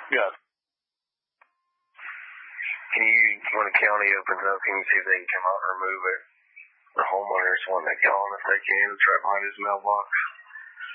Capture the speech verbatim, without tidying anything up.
Yeah. Can you, when the county opens up, can you see if they can come out and remove it? The homeowner's wanting to call him if they can. It's right behind his mailbox.